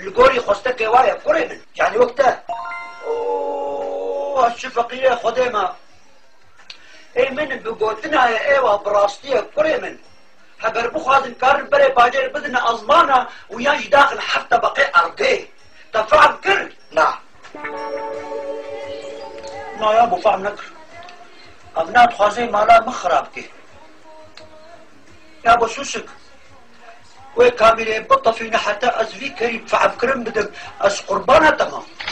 القوري خستك وايا قري من يعني وقتها اوه الشفقية خديمة اي من بقوتنا يا ايوه براستية قري من هبر بخوازن كارن بري باجر بدنا ازمانا وياش داخل حتى بقي ارقيه تفعل كر لا لا يا ابو فهم نكر ابنات خوازي مالا مخرابكي يا ابو سوسك وكاملين بطة فينا حتى ازفي كريم فعب كرم بدك از قربانة تمام